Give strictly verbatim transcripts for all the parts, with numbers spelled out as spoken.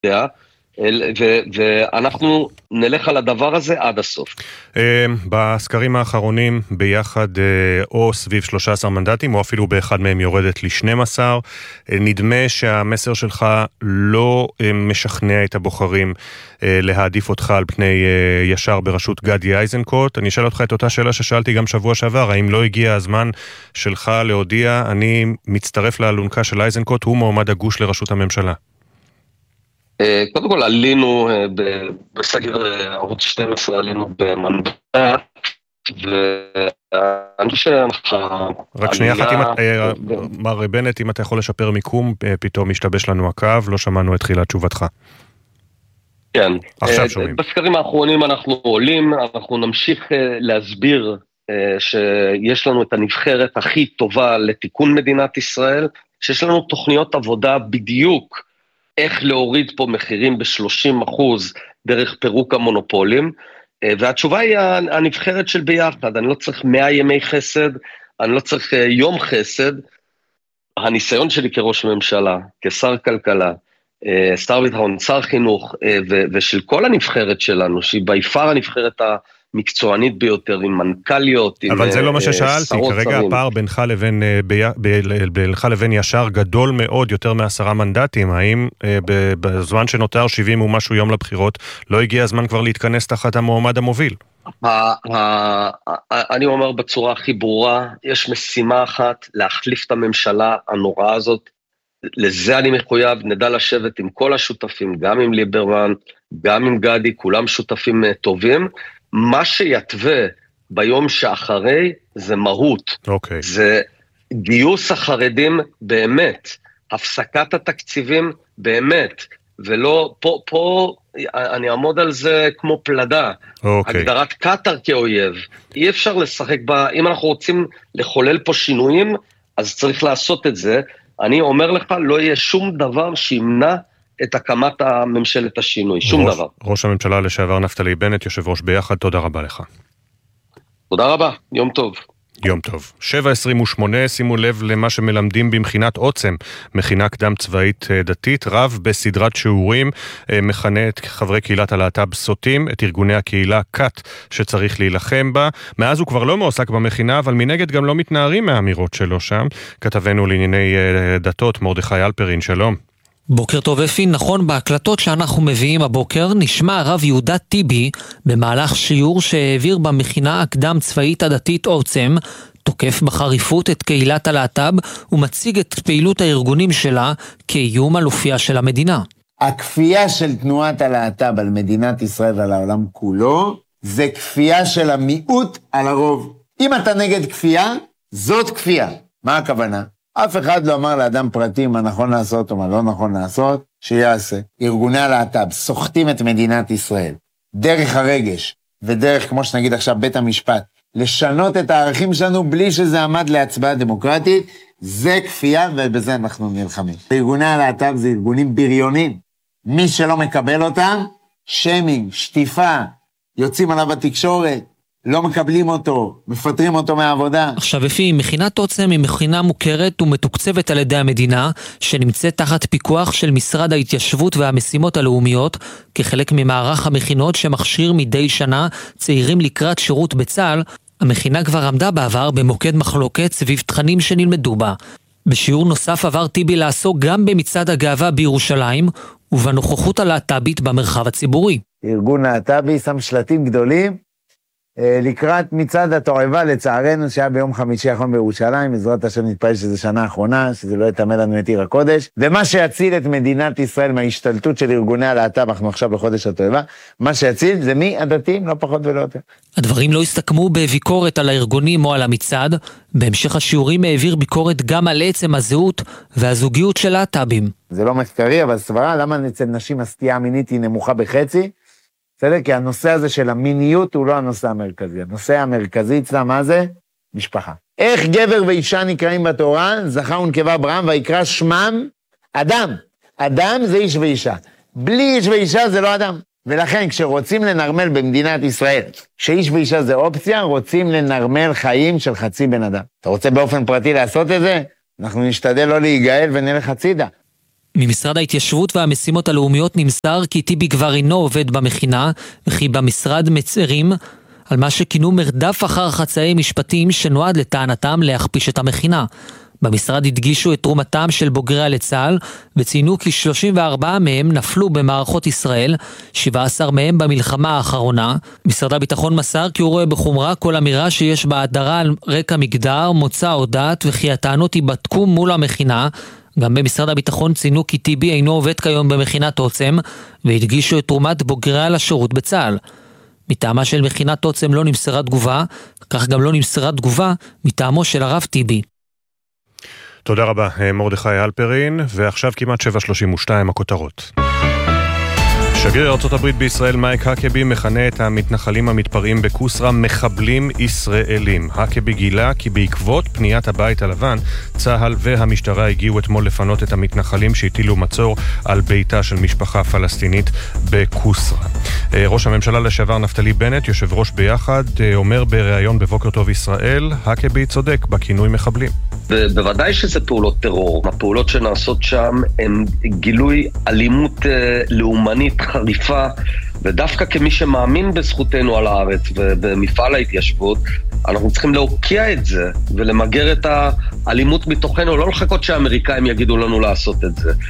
ואנחנו נלך על הדבר הזה עד הסוף. בסקרים האחרונים ביחד או סביב שלושה עשר מנדטים או אפילו באחד מהם יורדת ל-שנים עשר, נדמה שהמסר שלך לא משכנע את הבוחרים להעדיף אותך על פני ישר בראשות גדי איזנקוט. אני אשאל אותך את אותה שאלה ששאלתי גם שבוע שעבר, האם לא הגיע הזמן שלך להודיע אני מצטרף לאלונקה של איזנקוט, הוא מועמד הגוש לראשות הממשלה? קודם כל עלינו בסגר ערוץ שתים עשרה, עלינו במנדט, ואני חושב שאנחנו... רק שנייה אחת, מר בנט, אם אתה יכול לשפר מיקום, פתאום משתבש לנו הקו, לא שמענו את תחילת תשובתך. כן, עכשיו שומעים. בסקרים האחרונים אנחנו עולים, אנחנו נמשיך להסביר שיש לנו את הנבחרת הכי טובה לתיקון מדינת ישראל, שיש לנו תוכניות עבודה בדיוק, איך להוריד פה מחירים ב-שלושים אחוז דרך פירוק המונופולים, והתשובה היא הנבחרת של ביחד, אני לא צריך מאה ימי חסד, אני לא צריך יום חסד, הניסיון שלי כראש ממשלה, כשר כלכלה, שר ביטחון, שר חינוך, ושל כל הנבחרת שלנו, שהיא ביפר הנבחרת המקצוענית ביותר, עם מנכ"ליות, אבל זה לא מה ששאלתי, כרגע הפער בינך לבין, בינך לבין ישר גדול מאוד, יותר מעשרה מנדטים, האם בזמן שנותר שבעים ומשהו יום לבחירות, לא הגיע הזמן כבר להתכנס תחת המועמד המוביל? אני אומר בצורה הכי ברורה, יש משימה אחת, להחליף את הממשלה הנוראה הזאת, לזה אני מחויב, נדע לשבת עם כל השותפים, גם עם ליברמן, גם עם גדי, כולם שותפים טובים, מה שיתווה ביום שאחרי זה מהות, okay. זה גיוס החרדים באמת, הפסקת התקציבים באמת, ולא, פה, פה אני אעמוד על זה כמו פלדה, okay. הגדרת קטר כאויב, אי אפשר לשחק בה, אם אנחנו רוצים לחולל פה שינויים, אז צריך לעשות את זה, אני אומר לך, לא יהיה שום דבר שימנע את הקמת הממשלת השינוי, שום ראש, דבר. ראש הממשלה לשעבר נפתלי בנט, יושב ראש ביחד, תודה רבה לך. תודה רבה, יום טוב. יום טוב. שבע עשרים ושמונה, שימו לב למה שמלמדים במכינת עוצם, מכינה קדם צבאית דתית, רב בסדרת שיעורים, מכנה את חברי קהילת הלהט"ב סוטים, את ארגוני הקהילה קאט שצריך להילחם בה. מאז הוא כבר לא מועסק במכינה, אבל מנגד גם לא מתנערים מהאמירות שלו שם. כתבנו לענייני דתות, מרדכי אלפרין, שלום. בוקר טוב אפי, נכון, בהקלטות שאנחנו מביאים הבוקר נשמע הרב יהודה טיבי במהלך שיעור שהעביר במכינה הקדם צבאית הדתית עוצם, תוקף בחריפות את קהילת הלהט"ב ומציג את פעילות הארגונים שלה כאיום על אופייה של המדינה. הכפייה של תנועת הלהט"ב על מדינת ישראל ועל העולם כולו זה כפייה של המיעוט על הרוב. אם אתה נגד כפייה, זאת כפייה. מה הכוונה? אף אחד לא אמר לאדם פרטי מה נכון לעשות או מה לא נכון לעשות, שיעשה. ארגוני הלהט"ב סוחטים את מדינת ישראל, דרך הרגש, ודרך, כמו שנגיד עכשיו, בית המשפט, לשנות את הערכים שלנו בלי שזה עמד להצבעה דמוקרטית, זה כפייה ובזה אנחנו נלחמים. ארגוני הלהט"ב זה ארגונים בריונים. מי שלא מקבל אותם, שיימינג, שטיפה, יוצאים עליו בתקשורת, לא מקבלים אותו, מפטרים אותו מהעבודה. עכשיו אפי, מכינת עוצם היא מכינה מוכרת ומתוקצבת על ידי המדינה, שנמצאת תחת פיקוח של משרד ההתיישבות והמשימות הלאומיות, כחלק ממערך המכינות שמכשיר מדי שנה צעירים לקראת שירות בצה"ל. המכינה כבר עמדה בעבר במוקד מחלוקת סביב תכנים שנלמדו בה. בשיעור נוסף עבר טיבי לעסוק גם במצעד הגאווה בירושלים, ובנוכחות הלהט"בית במרחב הציבורי. ארגון להט"בי שם שלטים גדולים, לקראת מצעד התועבה לצערנו שהיה ביום חמישי האחרון בירושלים, בעזרת השם נתפלל שזה שנה האחרונה, שזה לא יטמא לנו את עיר הקודש, ומה שיציל את מדינת ישראל מההשתלטות של ארגוני הלהט"ב, אנחנו עכשיו בחודש התועבה, מה שיציל זה מי הדתיים, לא פחות ולא יותר. הדברים לא הסתכמו בביקורת על הארגונים או על המצעד, בהמשך השיעורים העביר ביקורת גם על עצם הזהות והזוגיות של להט"בים. זה לא מחקרי, אבל סברה, למה אצל נשים הסטייה המינית היא נמוכה בחצי? בסדר? כי הנושא הזה של המיניות הוא לא הנושא המרכזי. הנושא המרכזי אצלה, מה זה? משפחה. איך גבר ואישה נקראים בתורה? זכר ונקבה אברהם, ויקרא שמם אדם. אדם זה איש ואישה. בלי איש ואישה זה לא אדם. ולכן כשרוצים לנרמל במדינת ישראל, שאיש ואישה זה אופציה, רוצים לנרמל חיים של חצי בן אדם. אתה רוצה באופן פרטי לעשות את זה? אנחנו נשתדל לא להיגאל ונלך הצידה. ממשרד ההתיישבות והמשימות הלאומיות נמסר כי טיבי כבר אינו עובד במכינה, וכי במשרד מצרים על מה שכינו מרדף אחר חצאי משפטים שנועד לטענתם להכפיש את המכינה. במשרד הדגישו את תרומתם של בוגריה לצה"ל, וציינו כי שלושים וארבעה מהם נפלו במערכות ישראל, שבעה עשר מהם במלחמה האחרונה. משרד הביטחון מסר כי הוא רואה בחומרה כל אמירה שיש בה הדרה על רקע מגדר, מוצא או דת, וכי הטענות ייבדקו מול המכינה. גם במשרד הביטחון ציינו כי טיבי אינו עובד כיום במכינת עוצם, והדגישו את תרומת בוגריה לשירות בצה"ל. מטעמה של מכינת עוצם לא נמסרה תגובה, כך גם לא נמסרה תגובה מטעמו של הרב טיבי. תודה רבה, מרדכי אלפרין, ועכשיו כמעט שבע שלושים ושתיים הכותרות. שגריר ארצות הברית בישראל מייק הקבי מכנה את המתנחלים המתפרעים בקוסרה מחבלים ישראלים. הקבי גילה כי בעקבות פניית הבית הלבן, צה"ל והמשטרה הגיעו אתמול לפנות את המתנחלים שהטילו מצור על ביתה של משפחה פלסטינית בקוסרה. ראש הממשלה לשעבר נפתלי בנט, יושב ראש ביחד, אומר בריאיון בבוקר טוב ישראל, הקבי צודק בכינוי מחבלים. בוודאי שזה פעולות טרור. הפעולות שנעשות שם הן גילוי אלימות לאומנית חריפה, ודווקא כמי שמאמין בזכותנו על הארץ ובמפעל ההתיישבות, אנחנו צריכים להוקיע את זה ולמגר את האלימות מתוכנו, לא לחכות שהאמריקאים יגידו לנו לעשות את זה.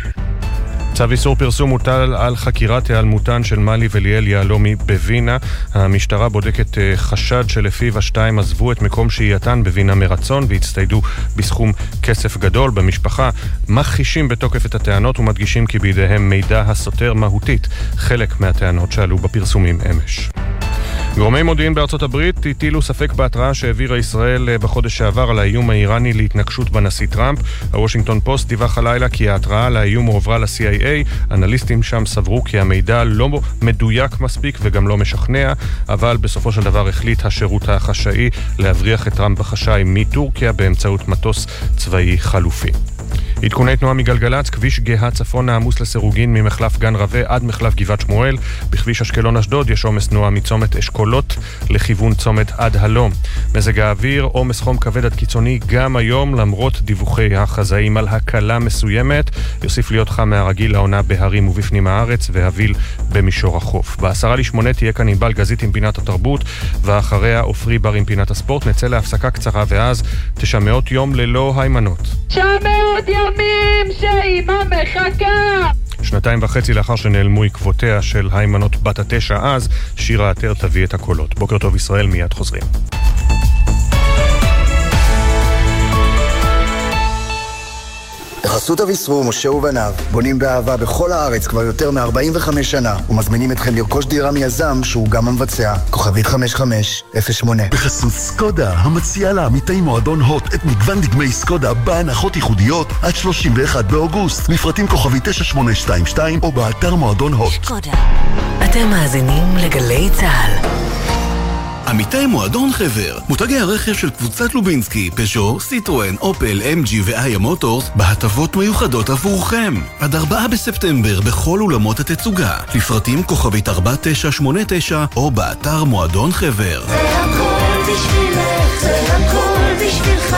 צו איסור פרסום מוטל על חקירת היעלמותן של מלי וליאל יהלומי בווינה. המשטרה בודקת חשד שלפיו השתיים עזבו את מקום שהייתן בווינה מרצון והצטיידו בסכום כסף גדול. במשפחה מכחישים בתוקף את הטענות ומדגישים כי בידיהם מידע הסותר מהותית חלק מהטענות שעלו בפרסומים אמש. גורמי מודיעין בארצות הברית הטילו ספק בהתראה שהעבירה ישראל בחודש שעבר על האיום האיראני להתנקשות בנשיא טראמפ. הוושינגטון פוסט דיווח הלילה כי ההתראה על האיום הועברה ל-סי איי איי. אנליסטים שם סברו כי המידע לא מדויק מספיק וגם לא משכנע, אבל בסופו של דבר החליט השירות החשאי להבריח את טראמפ בחשאי מטורקיה באמצעות מטוס צבאי חלופי. עדכוני תנועה מגלגלץ, כביש גאה צפון העמוס לסירוגין ממחלף גן רווה עד מחלף גבעת שמואל. בכביש אשקלון אשדוד יש עומס תנועה מצומת אשכולות לכיוון צומת עד הלום. מזג האוויר, עומס חום כבד עד קיצוני גם היום, למרות דיווחי החזאים על הקלה מסוימת. יוסיף להיות חם מהרגיל לעונה בהרים ובפנים הארץ והביל במישור החוף. בעשרה לשמונה תהיה כאן ענבל גזית עם פינת התרבות, ואחריה אופרי בר עם פינת הספורט. נצא להפסקה קצרה ואז תשמעות יום ללא היימנות. שמעות ימים שאימא מחכה. שנתיים וחצי לאחר שנעלמו עקבותיה של היימנות בת התשע אז, שירה עטר תביא את הקולות. בוקר טוב ישראל, מיד חוזרים. בחסות אביסרו, משה ובניו, בונים באהבה בכל הארץ כבר יותר מ-ארבעים וחמש שנה, ומזמינים אתכם לרכוש דירה מיזם שהוא גם המבצע. כוכבית חמש חמש אפס שמונה. בחסות סקודה, המציעה לעמיתי מועדון הוט את מגוון דגמי סקודה בהנחות ייחודיות עד שלושים ואחד באוגוסט. מפרטים כוכבית תשע שמונה שתיים שתיים או באתר מועדון הוט. סקודה. אתם מאזינים לגלי צהל. עמיתי מועדון חבר, מותגי הרכב של קבוצת לובינסקי, פז'ו, סיטרואן, אופל, אם ג'י ואיה מוטורס בהטבות מיוחדות עבורכם. עד ארבעה בספטמבר בכל אולמות התצוגה. לפרטים כוכבית ארבע תשע שמונה תשע או באתר מועדון חבר. זה הכל בשבילך, זה הכל בשבילך,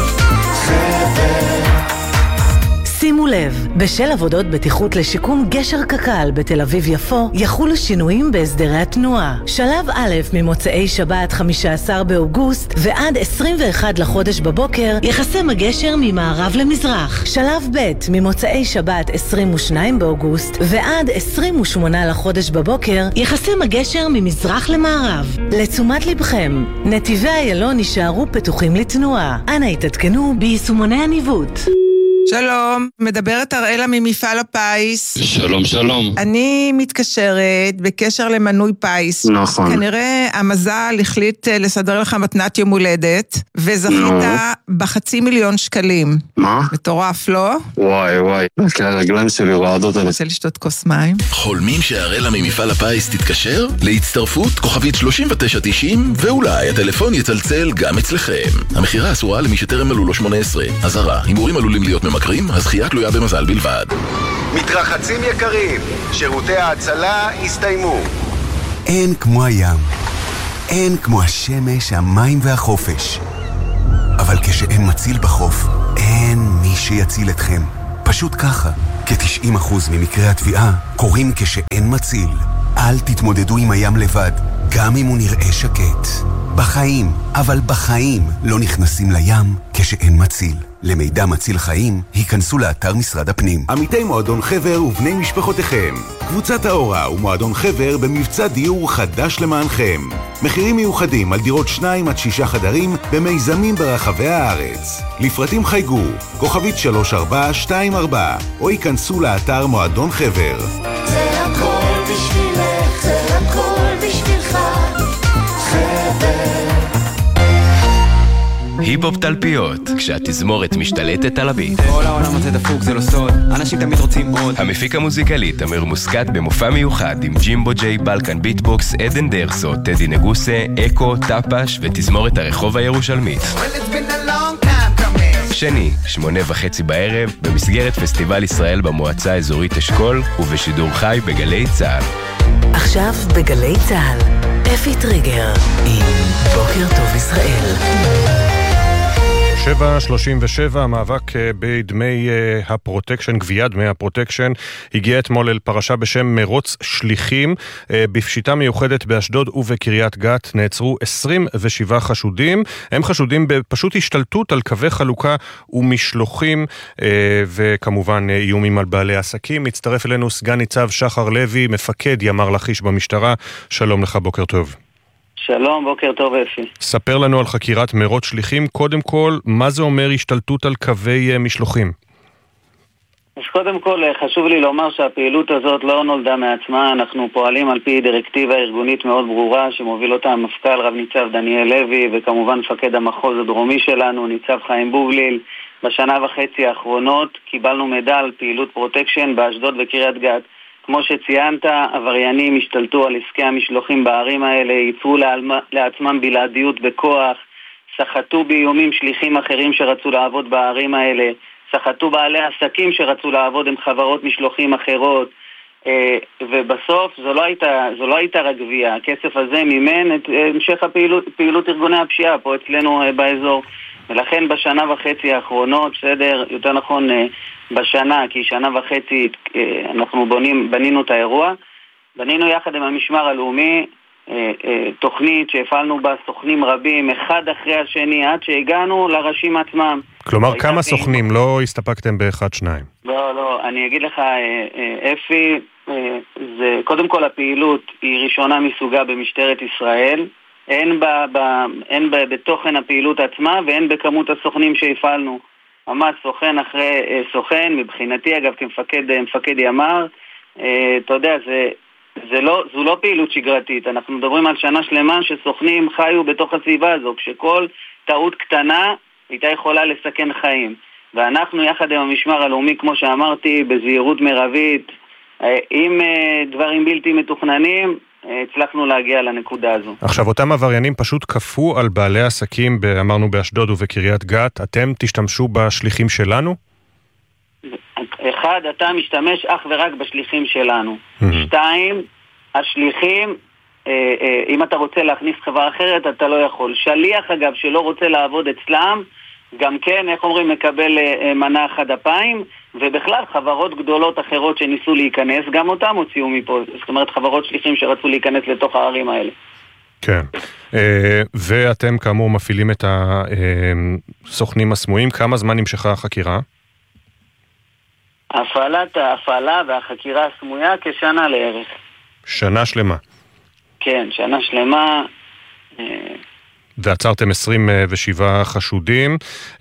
חבר. שימו לב, בשל עבודות בטיחות לשיקום גשר קק"ל בתל אביב יפו, יחולו שינויים בהסדרי התנועה. שלב א' ממוצאי שבת חמישה עשר באוגוסט ועד עשרים ואחד לחודש בבוקר יחסם הגשר ממערב למזרח. שלב ב' ממוצאי שבת עשרים ושניים באוגוסט ועד עשרים ושמונה לחודש בבוקר יחסם הגשר ממזרח למערב. לתשומת לבכם, נתיבי איילון יישארו פתוחים לתנועה. אנא התעדכנו ביישומוני הניווט. שלום, מדברת אראלה ממפעל הפיס. שלום, שלום. אני מתקשרת בקשר למנוי פיס. נכון. כנראה המזל החליט לסדר לך מתנת יום הולדת, וזכית בחצי מיליון שקלים. מה? מטורף, לא? וואי, וואי. כי הרגליים שלי רועדות עלי. רוצה לשתות כוס מים? חולמים שאראלה ממפעל הפיס תתקשר? להצטרפות כוכבית שלושים ותשע תשעים, ואולי הטלפון יצלצל גם אצלכם. המחירה אסורה למי שטרם מלאו לו שמונה עשרה. אזהרה, הימורים עלולים להיות ממכרים, הזכייה תלויה במזל בלבד. מתרחצים יקרים, שירותי ההצלה הסתיימו. אין כמו הים, אין כמו השמש, המים והחופש. אבל כשאין מציל בחוף, אין מי שיציל אתכם. פשוט ככה. כ-תשעים אחוז ממקרי התביעה קורים כשאין מציל. אל תתמודדו עם הים לבד, גם אם הוא נראה שקט. בחיים, אבל בחיים לא נכנסים לים כשאין מציל. למידע מציל חיים, היכנסו לאתר משרד הפנים. עמיתי מועדון חבר ובני משפחותיכם. קבוצת האורה ומועדון חבר במבצע דיור חדש למענכם. מחירים מיוחדים על דירות שניים עד שישה חדרים במיזמים ברחבי הארץ. לפרטים חייגו, כוכבית שלוש ארבע שתיים ארבע, או היכנסו לאתר מועדון חבר. זה הכל בשבילך, זה הכל בשבילך, חבר. היפ-הופ תלפיות, כשהתזמורת משתלטת על הביט. כל העולם הזה דפוק, זה לא סוד, אנשים תמיד רוצים עוד. המפיק המוזיקלי תמיר מוסקת במופע מיוחד עם ג'ימבו ג'יי, בלקן ביטבוקס, עדן דרסו, טדי נגוסה, אקו, טפש ותזמורת הרחוב הירושלמית. שני, שמונה וחצי בערב, במסגרת פסטיבל ישראל במועצה האזורית אשכול ובשידור חי בגלי צהל. עכשיו בגלי צהל, אפי טריגר עם בוקר טוב ישראל. שבע שלושים ושבע, המאבק בדמי הפרוטקשן, גביית דמי הפרוטקשן, הגיע אתמול אל פרשה בשם מרוץ שליחים. בפשיטה מיוחדת באשדוד ובקריית גת נעצרו עשרים ושבעה חשודים. הם חשודים בפשוט השתלטות על קווי חלוקה ומשלוחים, וכמובן איומים על בעלי עסקים. מצטרף אלינו סגן ניצב שחר לוי, מפקד ימ"ר לכיש במשטרה. שלום לך, בוקר טוב. שלום, בוקר טוב אפי. ספר לנו על חקירת מרוץ שליחים. קודם כל, מה זה אומר השתלטות על קווי משלוחים? אז קודם כל, חשוב לי לומר שהפעילות הזאת לא נולדה מעצמה. אנחנו פועלים על פי דירקטיבה ארגונית מאוד ברורה שמוביל אותה המפכ"ל רב ניצב דניאל לוי, וכמובן מפקד המחוז הדרומי שלנו, ניצב חיים בובליל. בשנה וחצי האחרונות קיבלנו מידע על פעילות פרוטקשן באשדוד וקריית גת. כמו שציינת, עבריינים השתלטו על עסקי המשלוחים בערים האלה, ייצרו לעצמם בלעדיות בכוח, סחטו באיומים שליחים אחרים שרצו לעבוד בערים האלה, סחטו בעלי עסקים שרצו לעבוד עם חברות משלוחים אחרות, ובסוף זו לא הייתה, זו לא הייתה רק גבייה. הכסף הזה מימן את המשך הפעילות, פעילות ארגוני הפשיעה פה אצלנו באזור. ולכן בשנה וחצי האחרונות, בסדר, יותר נכון בשנה, כי שנה וחצי אנחנו בונים, בנינו את האירוע, בנינו יחד עם המשמר הלאומי תוכנית שהפעלנו בה סוכנים רבים, אחד אחרי השני, עד שהגענו לראשים עצמם. כלומר, כמה סוכנים? לא הסתפקתם באחד, שניים? לא, לא, אני אגיד לך, אפי, זה, קודם כל הפעילות היא ראשונה מסוגה במשטרת ישראל, אין, ב, ב, אין ב, בתוכן הפעילות עצמה ואין בכמות הסוכנים שהפעלנו. ממש סוכן אחרי סוכן, מבחינתי אגב כמפקד מפקד ימ"ר, אתה יודע, זה, זה לא, זו לא פעילות שגרתית. אנחנו מדברים על שנה שלמה שסוכנים חיו בתוך הסביבה הזו, כשכל טעות קטנה הייתה יכולה לסכן חיים. ואנחנו יחד עם המשמר הלאומי, כמו שאמרתי, בזהירות מרבית, עם דברים בלתי מתוכננים, הצלחנו להגיע לנקודה הזו. עכשיו, אותם עבריינים פשוט כפו על בעלי עסקים, אמרנו באשדוד ובקריית גת. אתם תשתמשו בשליחים שלנו? אחד, אתה משתמש אך ורק בשליחים שלנו. שתיים, השליחים, אם אתה רוצה להכניס חברה אחרת, אתה לא יכול. שליח, אגב, שלא רוצה לעבוד אצלם, גם כן, איך אומרים, מקבל מנה אחת אפיים, ובכלל חברות גדולות אחרות שניסו להיכנס, גם אותם הוציאו מפה. זאת אומרת, חברות שליחים שרצו להיכנס לתוך הערים האלה. כן. ואתם כאמור מפעילים את הסוכנים הסמויים. כמה זמן נמשכה החקירה? הפעלת ההפעלה והחקירה הסמויה כשנה לערך. שנה שלמה. כן, שנה שלמה. ועצרתם עשרים ושבעה חשודים,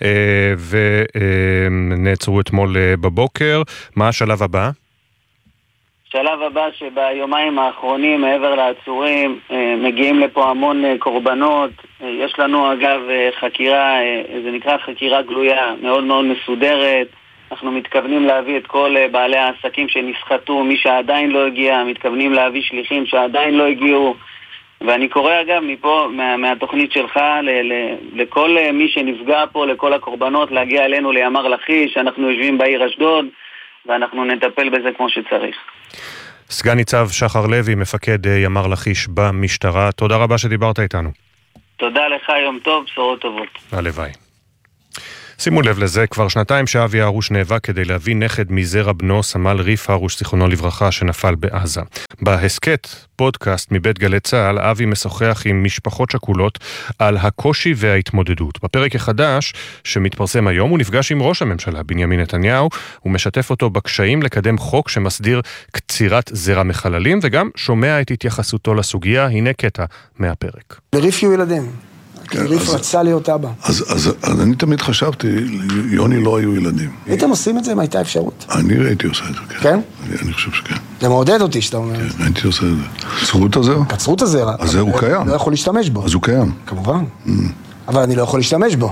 ונעצרו אתמול בבוקר. מה השלב הבא? השלב הבא שביומיים האחרונים, מעבר לעצורים, מגיעים לפה המון קורבנות. יש לנו אגב חקירה, זה נקרא חקירה גלויה, מאוד מאוד מסודרת. אנחנו מתכוונים להביא את כל בעלי העסקים שנסחטו, מי שעדיין לא הגיע, מתכוונים להביא שליחים שעדיין לא הגיעו. ואני קורא אגב מפה, מה, מהתוכנית שלך, ל, ל, לכל מי שנפגע פה, לכל הקורבנות, להגיע אלינו לימ"ר לכיש. אנחנו יושבים בעיר אשדוד, ואנחנו נטפל בזה כמו שצריך. סגן ניצב שחר לוי, מפקד ימ"ר לכיש במשטרה. תודה רבה שדיברת איתנו. תודה לך, יום טוב, בשורות טובות. הלוואי. שימו לב לזה, כבר שנתיים שאבי הרוש נאבק כדי להביא נכד מזרע בנו סמל ריף הרוש זיכרונו לברכה שנפל בעזה. בהסקט פודקאסט מבית גלי צהל, אבי משוחח עם משפחות שכולות על הקושי וההתמודדות. בפרק החדש שמתפרסם היום הוא נפגש עם ראש הממשלה בנימין נתניהו, הוא משתף אותו בקשיים לקדם חוק שמסדיר קצירת זרע מחללים, וגם שומע את התייחסותו לסוגיה. הנה קטע מהפרק. לריף יהיו ילדים. כי ריף רצה להיות אבא. אז אני תמיד חשבתי, יוני לא היו ילדים. הייתם עושים את זה אם הייתה אפשרות? אני ראיתי עושה את זה, כן. כן? אני חושב שכן. זה מעודד אותי שאתה אומר. כן, הייתי עושה את זה. קצרו את הזרע? קצרו את הזרע. אז הוא קיים. לא יכול להשתמש בו. אז הוא קיים. כמובן. אבל אני לא יכול להשתמש בו.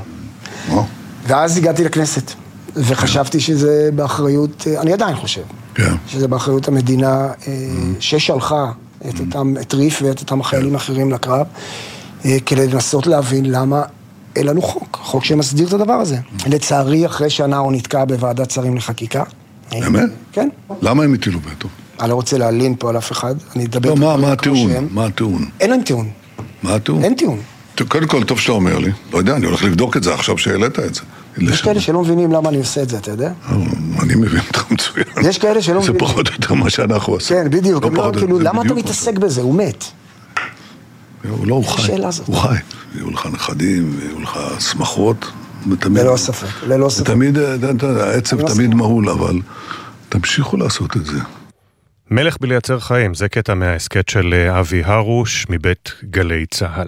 ואז הגעתי לכנסת, וחשבתי שזה באחריות, אני עדיין חושב, שזה באחריות המדינה ששלחה את ריף ואת אותם החיילים האחרים לקרב, כדי לנסות להבין למה אין לנו חוק, חוק שמסדיר את הדבר הזה. לצערי, אחרי שנה הוא נתקע בוועדת שרים לחקיקה. באמת? כן. למה הם הטילו וטו? אני לא רוצה להלין פה על אף אחד, אני אדבר... לא, מה הטיעון? מה הטיעון? אין להם טיעון. מה הטיעון? אין טיעון. קודם כל, טוב שאתה אומר לי. לא יודע, אני הולך לבדוק את זה עכשיו שהעלית את זה. יש כאלה שלא מבינים למה אני עושה את זה, אתה יודע? אני מבין אותך מצוין. יש כאלה שלא מבינים. זה פחות או יותר מה שאנחנו עושים. כן, בדיוק. למה אתה מתעסק בזה? הוא מת. הוא לא, הוא חי. הוא חי. יהיו לך נכדים, יהיו לך שמחות. ללא ספק, ללא ספק. ותמיד, העצב תמיד מהול, אבל תמשיכו לעשות את זה. מלך בלייצר חיים, זה קטע מההסקט של אבי הרוש מבית גלי צהל.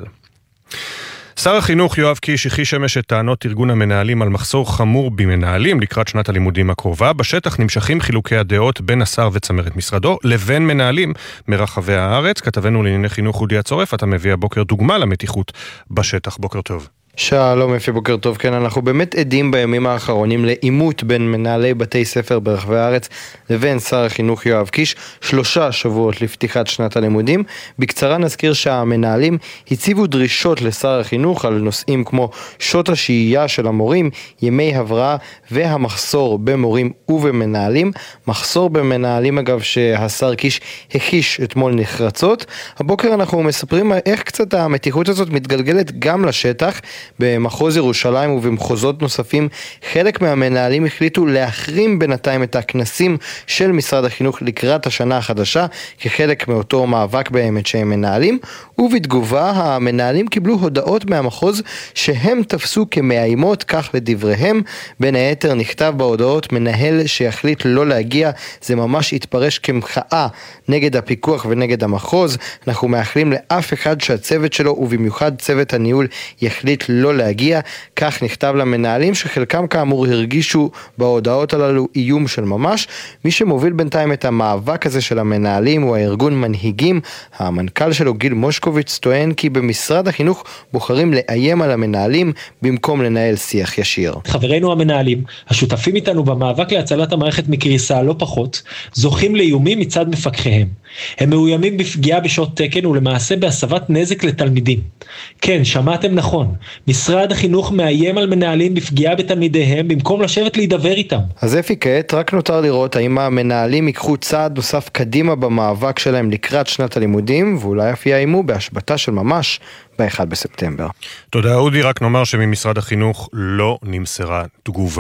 שר החינוך יואב קיש הכחיש אמש את טענות ארגון המנהלים על מחסור חמור במנהלים לקראת שנת הלימודים הקרובה. בשטח נמשכים חילוקי הדעות בין השר וצמרת משרדו לבין מנהלים מרחבי הארץ. כתבנו לענייני חינוך אודי הצורף, אתה מביא הבוקר דוגמה למתיחות בשטח. בוקר טוב. שלום אפי, בוקר טוב. כן, אנחנו באמת עדים בימים האחרונים לעימות בין מנהלי בתי ספר ברחבי הארץ לבין שר החינוך יואב קיש, שלושה שבועות לפתיחת שנת הלימודים. בקצרה נזכיר שהמנהלים הציבו דרישות לשר החינוך על נושאים כמו שעות השהייה של המורים, ימי הבראה והמחסור במורים ובמנהלים. מחסור במנהלים אגב שהשר קיש הכחיש אתמול נחרצות. הבוקר אנחנו מספרים איך קצת המתיחות הזאת מתגלגלת גם לשטח. במחוז ירושלים ובמחוזות נוספים חלק מהמנהלים החליטו להחרים בינתיים את הכנסים של משרד החינוך לקראת השנה החדשה כחלק מאותו מאבק באמת שהם מנהלים, ובתגובה המנהלים קיבלו הודעות מהמחוז שהם תפסו כמאיימות, כך לדבריהם. בין היתר נכתב בהודעות מנהל שיחליט לא להגיע, זה ממש התפרש כמחאה נגד הפיקוח ונגד המחוז. אנחנו מאחלים לאף אחד שהצוות שלו ובמיוחד צוות הניהול יחליט לא להגיע, כך נכתב למנהלים שחלקם כאמור הרגישו בהודעות הללו איום של ממש. מי שמוביל בינתיים את המאבק הזה של המנהלים הוא הארגון מנהיגים. המנכ"ל שלו גיל מושקוביץ טוען כי במשרד החינוך בוחרים לאיים על המנהלים במקום לנהל שיח ישיר. חברינו המנהלים, השותפים איתנו במאבק להצלת המערכת מקריסה לא פחות, זוכים לאיומים מצד מפקחיהם. הם מאוימים בפגיעה בשעות תקן ולמעשה בהסבת נזק לתלמידים. כן, שמעתם נכון. משרד החינוך מאיים על מנהלים בפגיעה בתלמידיהם במקום לשבת להידבר איתם. אז אפי, כעת רק נותר לראות האם המנהלים ייקחו צעד נוסף קדימה במאבק שלהם לקראת שנת הלימודים, ואולי אף יאיימו בהשבתה של ממש ב-אחד בספטמבר. תודה אודי, רק נאמר שממשרד החינוך לא נמסרה תגובה.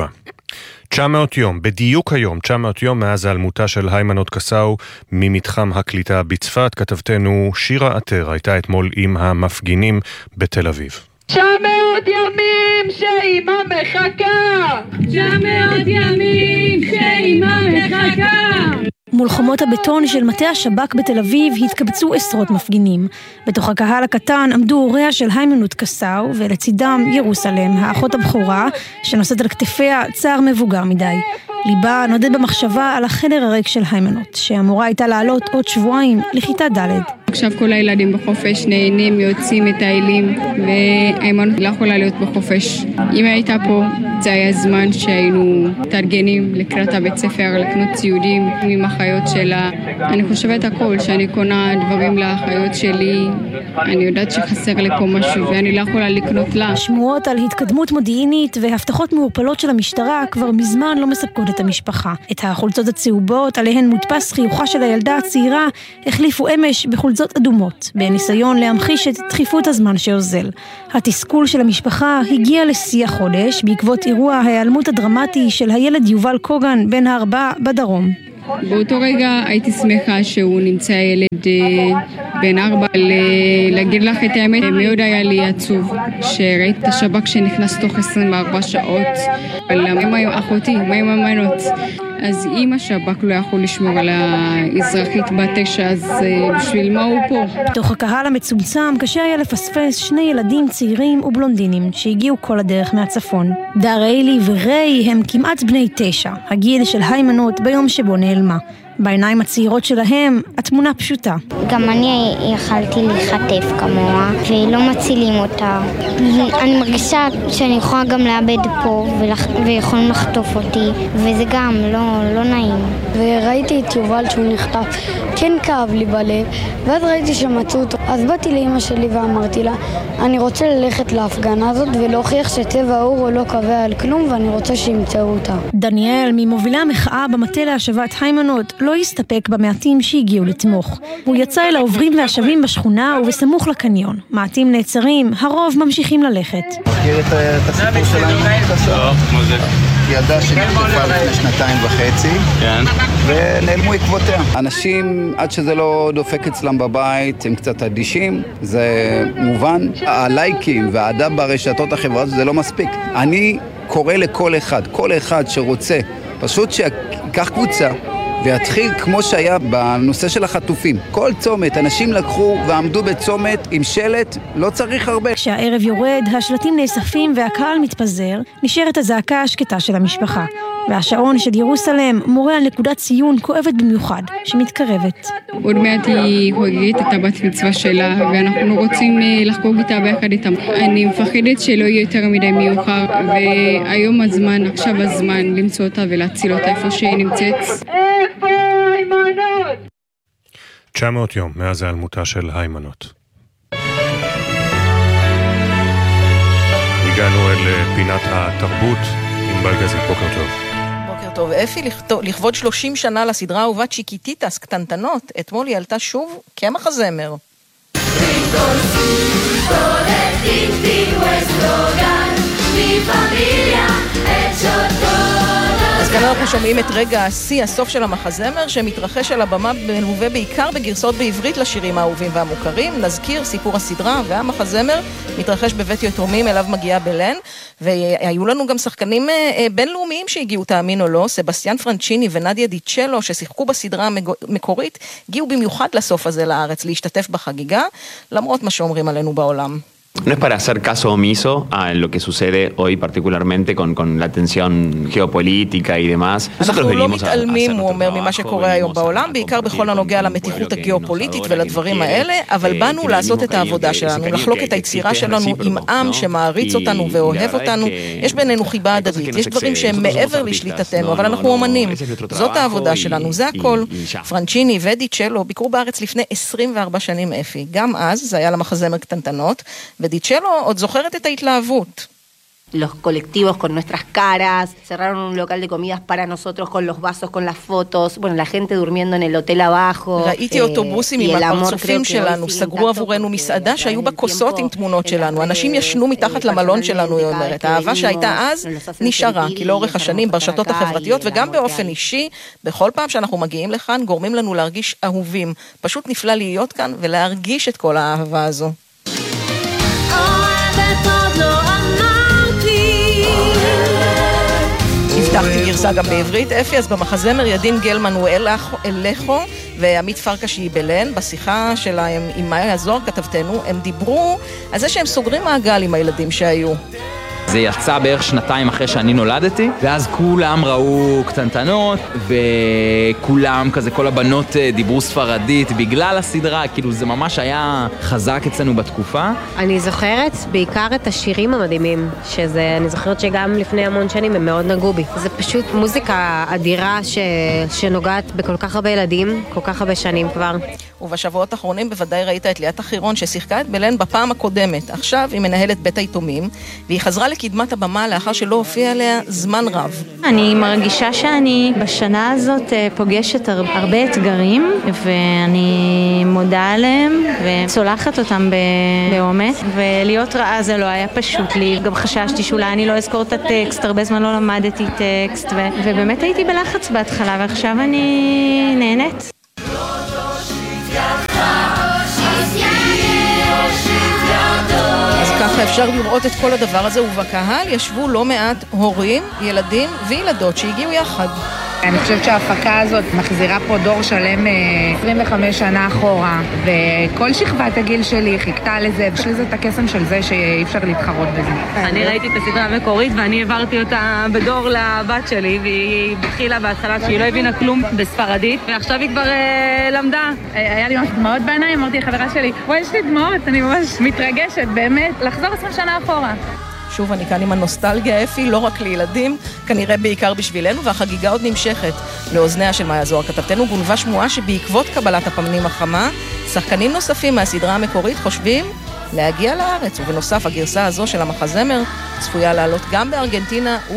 תשע מאות יום, בדיוק היום, תשע מאות יום מאז העלמותה של היימנוט קסאו ממתחם הקליטה בצפת. כתבתנו שירה עטר הייתה אתמול עם המפגינים בתל אביב. תשע מאות ימים שאימא מחכה, תשע מאות ימים שאימא מחכה. מול חומות הבטון של מטה השב"כ בתל אביב התקבצו עשרות מפגינים. בתוך הקהל הקטן עמדו הוריה של היימנוט קסאו, ולצידם ירוסלם, האחות הבכורה, שנושאת על כתפיה צער מבוגר מדי. ליבה נודד במחשבה על החדר הריק של היימנוט, שאמורה הייתה לעלות עוד שבועיים לכיתה ד'. עכשיו כל הילדים בחופש נהנים, יוצאים, מטיילים, והיימנוט לא יכולה להיות בחופש. אם הייתה פה, זה היה זמן שהיינו תרגנים לקראת הבית ספר, לקנות ציודים עם החיות שלה. אני חושבת הכל, שאני קונה דברים לאחיות שלי, אני יודעת שחסר לי פה משהו ואני לא יכולה לקנות לה. שמועות על התקדמות מודיעינית והבטחות מעורפלות של המשטרה כבר מזמן לא מספקות את המשפחה. את החולצות הצהובות עליהן מודפס חיוכה של הילדה הצעירה החליפו אמש בחולצות חוצות אדומות, בניסיון להמחיש את דחיפות הזמן שאוזל. התסכול של המשפחה הגיע לשיא החודש בעקבות אירוע ההיעלמות הדרמטי של הילד יובל קוגן בן הארבע בדרום. באותו רגע הייתי שמחה שהוא נמצא ילד בן ארבע. להגיד לך את האמת, מאוד היה לי עצוב שראיתי את השב"כ שנכנס תוך עשרים וארבע שעות. מה עם אחותי? מה עם המנות? אז אם השב"כ לא יכול לשמור על האזרחית בתשע, אז בשביל מה הוא פה? בתוך הקהל המצומצם קשה היה לפספס שני ילדים צעירים ובלונדינים שהגיעו כל הדרך מהצפון. דר איילי וריי הם כמעט בני תשע, הגיל של היימנוט ביום שבו נעלמה. בעיניים הצעירות שלהם, התמונה פשוטה. גם אני יכלתי להיחטף כמוה, ולא מצילים אותה. אני מרגישה שאני יכולה גם לאבד פה, ויכולים לחטוף אותי, וזה גם לא, לא נעים. וראיתי את יובל שהוא נחטף, כן כאב לי בלב, ואז ראיתי שמצאו אותו. אז באתי לאמא שלי ואמרתי לה, אני רוצה ללכת להפגנה הזאת, ולהוכיח שצבע העור הוא לא קובע על כלום, ואני רוצה שימצאו אותה. דניאל, ממובילי המחאה במטה להשבת היימנוט, לא הסתפק במעטים שהגיעו לתמוך. הוא יצא אל העוברים והשבים בשכונה ובסמוך לקניון. מעטים נעצרים, הרוב ממשיכים ללכת. מכיר את הסיפור שלנו? לא, כמו זה? ילדה שנחטפה לפני שנתיים וחצי, ונעלמו עקבותיה. אנשים, עד שזה לא דופק אצלם בבית, הם קצת אדישים, זה מובן. הלייקים והאהדה ברשתות החברתיות זה לא מספיק. אני קורא לכל אחד, כל אחד שרוצה, פשוט שיקח קבוצה, ויתחיל כמו שהיה בנושא של החטופים. כל צומת, אנשים לקחו ועמדו בצומת עם שלט, לא צריך הרבה. כשהערב יורד, השלטים נאספים והקהל מתפזר, נשארת הזעקה השקטה של המשפחה. והשעון של ירוסלם מורה על נקודת ציון כואבת במיוחד, שמתקרבת. עוד מעט היא חוגגת את הבת מצווה שלה, ואנחנו רוצים לחגוג איתה ביחד איתה. אני מפחדת שלא יהיה יותר מדי מיוחר, והיום הזמן, עכשיו הזמן, למצוא אותה ולהציל אותה איפה שהיא נמצאת. איפה היימנוט? תשע מאות יום מאז העלמותה של היימנוט. הגענו אל פינת התרבות עם בלגזית, בוקר טוב. בוקר טוב. אפי, לכבוד שלושים שנה לסדרה האהובה צ'יקיטיטס, קטנטנות, אתמול היא עלתה שוב קמח הזמר. אז כאן אנחנו שומעים את רגע השיא, הסוף של המחזמר, שמתרחש על הבמה מלווה בעיקר בגרסאות בעברית לשירים האהובים והמוכרים. נזכיר, סיפור הסדרה והמחזמר מתרחש בבית יתומים אליו מגיעה בלן, והיו לנו גם שחקנים בינלאומיים שהגיעו, תאמין או לא, סבסטיאן פרנצ'יני ונדיה דיצ'לו, ששיחקו בסדרה המקורית, הגיעו במיוחד לסוף הזה לארץ להשתתף בחגיגה, למרות מה שאומרים עלינו בעולם. No es para hacer caso omiso a lo que sucede hoy particularmente con, con la tensión geopolítica y demás. אנחנו לא מתעלמים, הוא אומר, ממה שקורה היום בעולם, בעיקר בכל הנוגע למתיחות הגיאופוליטית ולדברים האלה, אבל באנו לעשות את העבודה שלנו, לחלוק את היצירה שלנו עם עם שמעריץ אותנו ואוהב אותנו. יש בינינו חיבה הדדית, יש דברים שהם מעבר לשליטתנו, אבל אנחנו אומנים. זאת העבודה שלנו, זה הכל. פרנצ'יני ודיצ'לו ביקרו בארץ לפני עשרים וארבע שנים אפי. גם אז, זה היה למחזמר קטנטנות, ודיצ'לו עוד זוכרת את ההתלהבות. Los colectivos con nuestras caras, cerraron un local de comidas para nosotros con los vasos, con las fotos, bueno, la gente durmiendo en el hotel abajo. ראיתי אוטובוסים עם הפרצופים שלנו, סגרו עבורנו מסעדה שהיו בה כוסות עם תמונות שלנו, אנשים ישנו מתחת למלון שלנו, היא אומרת. האהבה שהייתה אז נשארה, כי לאורך השנים ברשתות החברתיות וגם באופן אישי, בכל פעם שאנחנו מגיעים לכאן, גורמים לנו להרגיש אהובים. פשוט נפלא להיות כאן ולהרגיש את כל האהבה הזו. הבטחתי גרסה גם בעברית, אפי, אז במחזמר ידין גלמן הוא אלכו ועמית פרקשי בלן, בשיחה שלהם עם מאיה זוהר כתבתנו, הם דיברו על זה שהם סוגרים מעגל עם הילדים שהיו. זה יצא בערך שנתיים אחרי שאני נולדתי, ואז כולם ראו קטנטנות, וכולם כזה, כל הבנות דיברו ספרדית בגלל הסדרה, כאילו זה ממש היה חזק אצלנו בתקופה. אני זוכרת בעיקר את השירים המדהימים, שזה, אני זוכרת שגם לפני המון שנים הם מאוד נגעו בי. זה פשוט מוזיקה אדירה ש, שנוגעת בכל כך הרבה ילדים, כל כך הרבה שנים כבר. ובשבועות האחרונים בוודאי ראית את ליאת החירון ששיחקה את בלן בפעם הקודמת. עכשיו היא מנהלת בית היתומים, והיא חזרה לקדמת הבמה לאחר שלא הופיע עליה זמן רב. אני מרגישה שאני בשנה הזאת פוגשת הרבה אתגרים, ואני מודעה עליהם וסולחת אותם באומץ, ולהיות רעה זה לא היה פשוט לי. גם חששתי שאולי אני לא אזכור את הטקסט, הרבה זמן לא למדתי טקסט, ו... ובאמת הייתי בלחץ בהתחלה, ועכשיו אני נהנית. אז ככה אפשר לראות את כל הדבר הזה, ובקהל ישבו לא מעט הורים, ילדים וילדות שהגיעו יחד. אני חושבת שההפקה הזאת מחזירה פה דור שלם עשרים וחמש שנה אחורה, וכל שכבת הגיל שלי חיכתה לזה, ויש לזה את הקסם של זה שאי אפשר להתחרות בזה. אני ראיתי את הסדרה המקורית ואני העברתי אותה בדור לבת שלי, והיא התחילה בהתחלה שהיא לא הבינה כלום בספרדית, ועכשיו היא כבר אה, למדה. היה לי ממש דמעות בעיניים, אמרתי לחברה שלי, וואי, יש לי דמעות, אני ממש מתרגשת, באמת, לחזור עשרים שנה אחורה. שוב, אני כאן עם הנוסטלגיה, אפי, לא רק לילדים, כנראה בעיקר בשבילנו, והחגיגה עוד נמשכת. לאוזניה של מאיה זוהר כתבתנו גונבה שמועה שבעקבות קבלת הפנים החמה, שחקנים נוספים מהסדרה המקורית חושבים להגיע לארץ, ובנוסף הגרסה הזו של המחזמר צפויה לעלות גם בארגנטינה